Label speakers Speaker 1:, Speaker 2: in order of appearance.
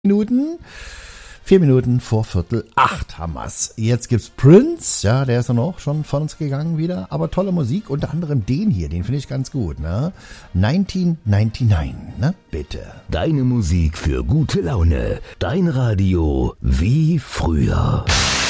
Speaker 1: Minuten. 4 Minuten vor 7:45 haben wir's. Jetzt gibt's Prince, ja, der ist dann auch schon von uns gegangen wieder, aber tolle Musik, unter anderem den hier, den finde ich ganz gut, ne? 1999, ne? Bitte.
Speaker 2: Deine Musik für gute Laune, dein Radio wie früher.